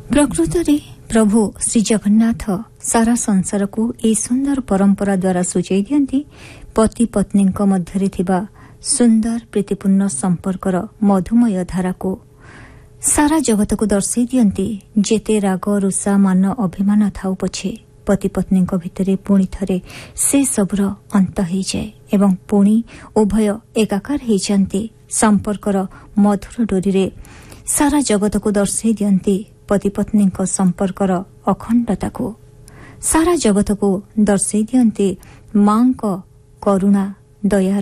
प्रकृतरे प्रभु श्री जगन्नाथ सारा संसार को ए सुंदर परंपरा द्वारा सूचई दियंती पति पत्नी मध्य थिबा सुंदर प्रीतिपूर्ण संपर्कर मधुमय धारा को सारा जगत को दर्शाई दियंती जेते राग रुषा मान अभिमान थाउ पछे पति पत्नी भितर पुणी थरे से सबुर अंत हो जाए एवं पुणी उभय एकाकार हो जाती संपर्कर मधुर डोरी रे सारा जगत को दर्शाई दियंती पति पत्नी संपर्कर अखंडता को सारा जगत को दर्शाई दियंती मां को करुणा दया